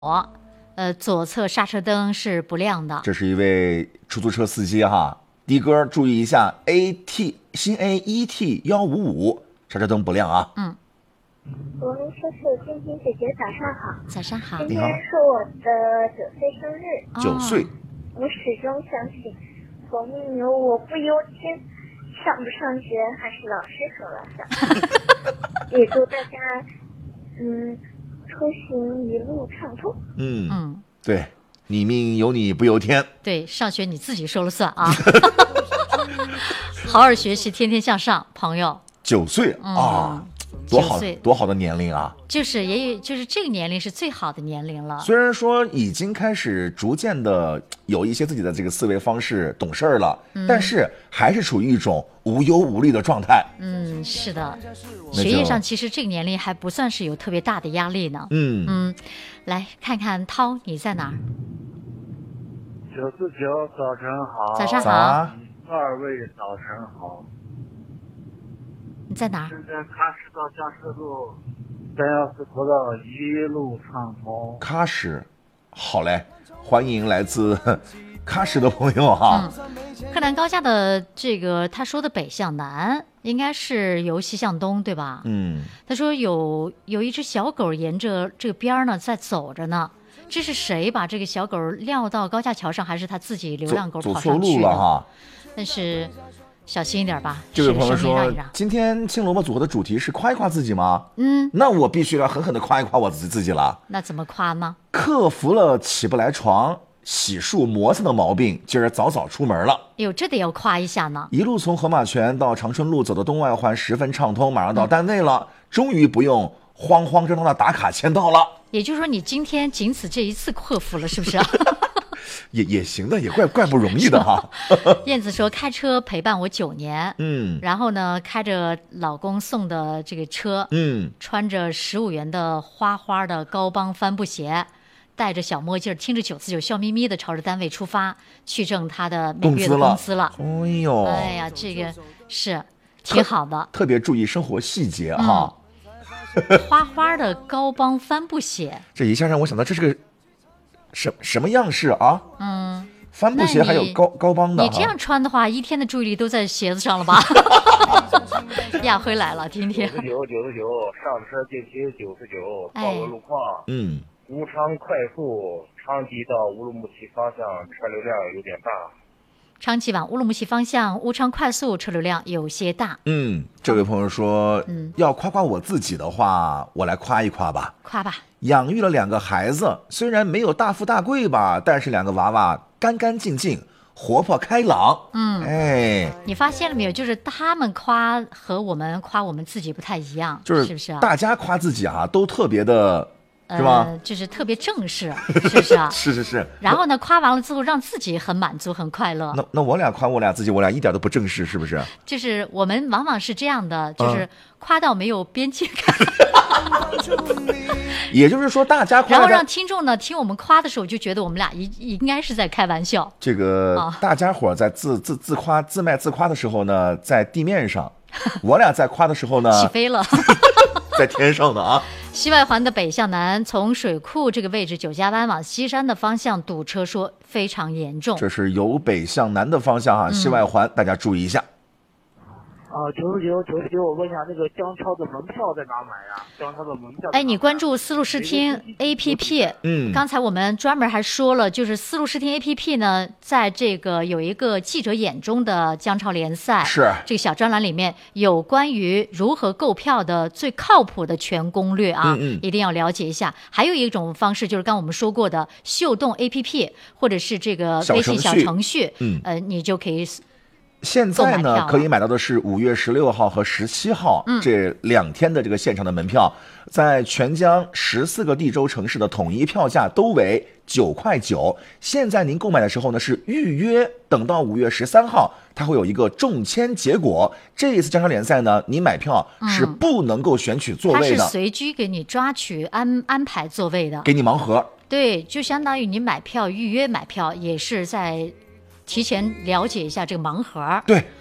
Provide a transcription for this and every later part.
左侧刹车灯是不亮的。 这是一位出租车司机哈，的哥注意一下 新 AET155刹车灯不亮啊。 我们车是晶晶姐姐，早上好。 早上好。 今天是我的9岁生日。 9岁。 我始终相信，佛命由我不由天，上不上学还是老师说了算。也祝大家，出行一路畅通。 对，你命由你不由天。 对，上学你自己说了算啊。好好学习，天天向上，朋友。 9岁啊。多好的年龄啊！ 就是这个年龄是最好的年龄了。 虽然说已经开始逐渐的有一些自己的这个思维方式，懂事儿了，但是还是处于一种无忧无虑的状态。 是的，学业上其实这个年龄还不算是有特别大的压力呢。来看看涛，你在哪儿 ？949，早晨好。 早上好。 2位早晨好。 你在哪儿？ 现在喀什到江石路314国道一路畅通。 喀什，好嘞，欢迎来自喀什的朋友哈。 河南高架的这个他说的北向南，应该是由西向东，对吧？他说有一只小狗沿着这个边呢在走着呢，这是谁把这个小狗撂到高架桥上，还是他自己流浪狗跑上去的？ 走错路了哈。 但是小心一点吧。 这位朋友说，今天青萝卜组合的主题是夸一夸自己吗？那我必须要狠狠的夸一夸我自己了。 那怎么夸呢？ 克服了起不来床、洗漱磨蹭的毛病，今儿早早出门了。 哟，这得要夸一下呢。 一路从河马泉到长春路走的东外环十分畅通，马上到单位了，终于不用慌慌张张的打卡签到了。 也就是说，你今天仅此这一次克服了，是不是？ 也行的，也怪不容易的哈。 燕子说，开车陪伴我9年，然后呢，开着老公送的这个车，穿着15元的花的高帮帆布鞋，戴着小墨镜，听着949，笑眯眯的朝着单位出发，去挣他的每个月的工资了。哎呀，这个是挺好的， 特别注意生活细节哈。 花的高帮帆布鞋， 这一下让我想到这是个什么样式啊？帆布鞋还有高帮的。 你这样穿的话，一天的注意力都在鞋子上了吧？亚辉来了，今天。 99，上车电梯99，报个路况。吴昌快速昌吉到乌鲁木齐方向车流量有点大。 昌吉往乌鲁木齐方向乌昌快速车流量有些大。 这位朋友说，要夸夸我自己的话，我来夸一夸吧。 夸吧。 养育了2个孩子，虽然没有大富大贵吧，但是2个娃娃干干净净，活泼开朗。 你发现了没有？就是他们夸和我们夸我们自己不太一样， 是不是？ 大家夸自己啊，都特别的。是吧？ 就是特别正式，是不是啊？ 是。 然后呢，夸完了之后，让自己很满足、很快乐。 那我俩夸我俩自己，我俩一点都不正式，是不是？ 就是我们往往是这样的，就是夸到没有边界感。 也就是说，大家夸， 然后让听众呢听我们夸的时候，就觉得我们俩应该是在开玩笑。 这个大家伙在自夸、自卖自夸的时候呢，在地面上；我俩在夸的时候呢， 起飞了。 在天上的啊。 西外环的北向南，从水库这个位置9家湾往西山的方向堵车，说非常严重。 这是由北向南的方向啊，西外环大家注意一下。 99，我问一下，那个江超的门票在哪买呀？江超的门票。 你关注丝路视听 APP。刚才我们专门还说了，就是丝路视听 APP 呢，在这个有一个记者眼中的江超联赛， 是这个小专栏里面有关于如何购票的最靠谱的全攻略啊，一定要了解一下。还有一种方式就是刚我们说过的秀动 APP 或者是这个微信小程序，你就可以。 现在呢，可以买到的是5月16号和17号这2天的这个现场的门票，在全江14个地州城市的统一票价都为9块9。现在您购买的时候呢是预约，等到5月13号，它会有一个中签结果。这一次江超联赛呢，你买票是不能够选取座位的， 它是随机给你抓取安排座位的， 给你盲盒。 对，就相当于你买票预约买票，也是在提前了解一下这个盲盒。 对，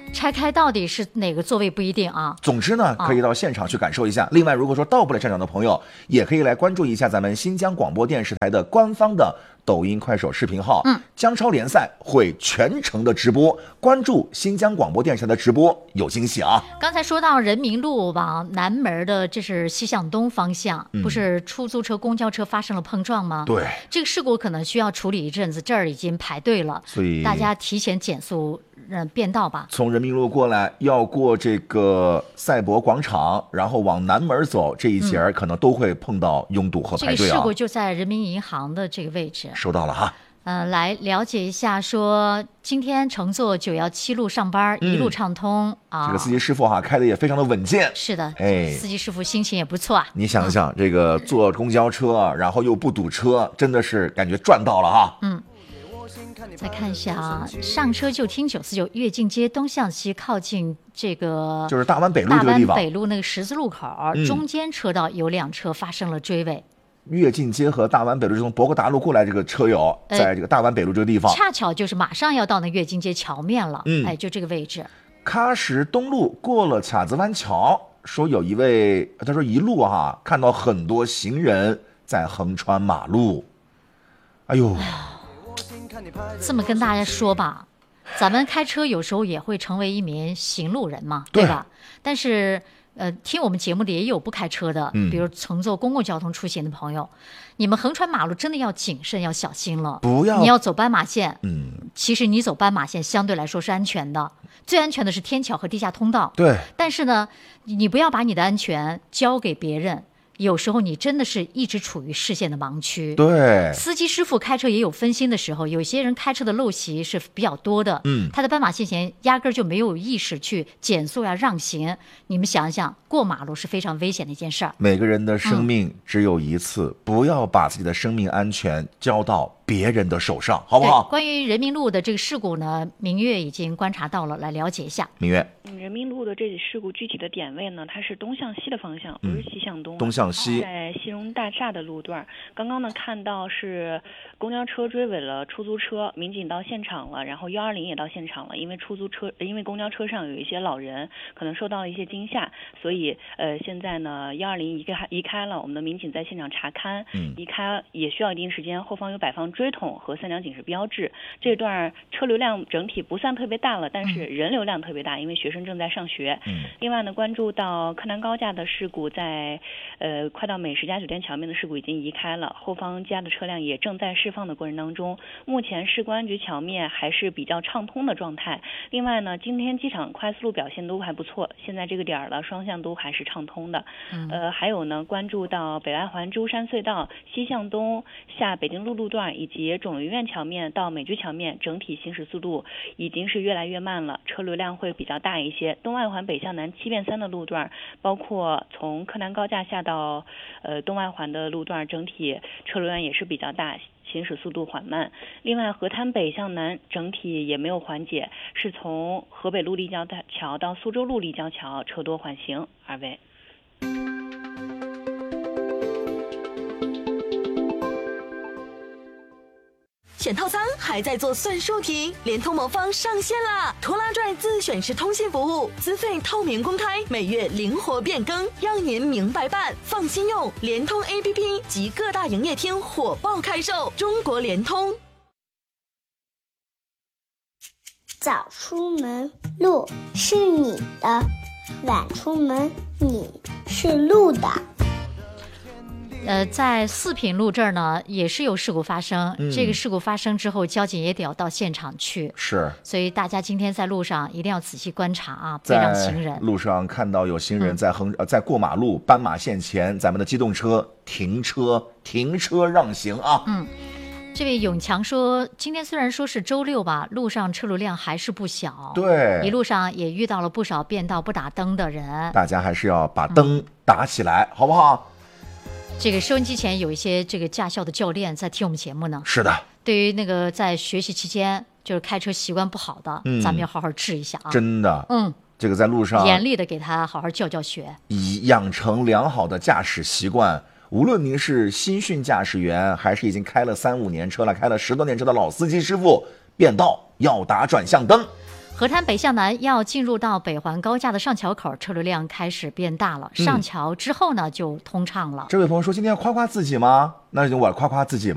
拆开到底是哪个座位不一定啊。 总之呢，可以到现场去感受一下。另外，如果说到不了现场的朋友，也可以来关注一下咱们新疆广播电视台的官方的抖音、快手视频号。江超联赛会全程的直播，关注新疆广播电视台的直播，有惊喜啊！ 刚才说到人民路往南门的，这是西向东方向，不是出租车、公交车发生了碰撞吗？ 对， 这个事故可能需要处理一阵子，这儿已经排队了， 所以大家提前减速。变道吧， 从人民路过来，要过这个赛博广场，然后往南门走，这一节可能都会碰到拥堵和排队啊。 这个事故就在人民银行的这个位置。 收到了哈。 来了解一下，说今天乘坐917路上班，一路畅通啊。 这个司机师傅开的也非常的稳健。 是的， 哎， 司机师傅心情也不错啊。 你想想，这个坐公交车，然后又不堵车，真的是感觉赚到了哈。 再看一下啊，上车就听949，跃进街东向西靠近这个就是大湾北路这个地方， 大湾北路那个十字路口，中间车道有2车发生了追尾。 跃进街和大湾北路从博格达路过来这个车友，在这个大湾北路这个地方， 恰巧就是马上要到那跃进街桥面了。就这个位置。 喀什东路过了卡子湾桥，说有一位他说一路看到很多行人在横穿马路。哎呦。 这么跟大家说吧，咱们开车有时候也会成为一名行路人嘛，对吧？但是听我们节目的也有不开车的，比如乘坐公共交通出行的朋友，你们横穿马路真的要谨慎，要小心了。你要走斑马线，其实你走斑马线相对来说是安全的，最安全的是天桥和地下通道。 对。 但是呢，你不要把你的安全交给别人。有时候你真的是一直处于视线的盲区。 对， 司机师傅开车也有分心的时候，有些人开车的陋习是比较多的。他在斑马线前压根儿就没有意识去减速呀、让行。你们想一想，过马路是非常危险的一件事儿。 每个人的生命只有一次，不要把自己的生命安全交到别人的手上，好不好？ 关于人民路的这个事故呢，明月已经观察到了，来了解一下。 明月， 人民路的这起事故具体的点位呢，它是东向西的方向，不是西向东。 东向西， 在西荣大厦的路段。刚刚呢看到是公交车追尾了出租车，民警到现场了，然后120也到现场了。因为公交车上有一些老人，可能受到了一些惊吓，所以现在呢120移开了，我们的民警在现场查勘，移开也需要一定时间，后方有摆放锥桶和3辆警示标志。这段车流量整体不算特别大了，但是人流量特别大，因为学生正在上学。另外呢，关注到柯南高架的事故，在快到美食家酒店桥面的事故已经移开了，后方家的车辆也正在释放的过程当中。目前市公安局桥面还是比较畅通的状态。另外呢，今天机场快速路表现都还不错，现在这个点儿了，双向都还是畅通的。还有呢，关注到北外环舟山隧道西向东下北京路路段以及肿瘤医院桥面到美居桥面，整体行驶速度已经是越来越慢了，车流量会比较大一些。东外环北向南7变3的路段，包括从柯南高架下到东外环的路段，整体车流量也是比较大，行驶速度缓慢。另外，河滩北向南整体也没有缓解，是从河北路立交桥到苏州路立交桥车多缓行。二位。 选套餐还在做算术题，联通魔方上线啦！拖拉拽自选式通信服务，资费透明公开，每月灵活变更，让您明白办，放心用。联通 APP 及各大营业厅火爆开售，中国联通。 早出门路是你的，晚出门你是路的。 在四平路这儿呢，也是有事故发生。这个事故发生之后，交警也得要到现场去。 是， 所以大家今天在路上一定要仔细观察啊，别让行人。 路上看到有行人在过马路斑马线前，咱们的机动车停车让行啊。 这位永强说，今天虽然说是周六吧，路上车流量还是不小。 对， 一路上也遇到了不少变道不打灯的人。 大家还是要把灯打起来，好不好？ 这个收音机前有一些这个驾校的教练在听我们节目呢。 是的， 对于那个在学习期间就是开车习惯不好的，咱们要好好治一下啊。 真的，这个在路上严厉的给他好好教学， 以养成良好的驾驶习惯。无论您是新训驾驶员，还是已经开了3-5年车了，开了10多年车的老司机师傅，变道要打转向灯。 河滩北向南要进入到北环高架的上桥口，车流量开始变大了。上桥之后呢，就通畅了。 这位朋友说，今天要夸夸自己吗？那就我夸夸自己吧。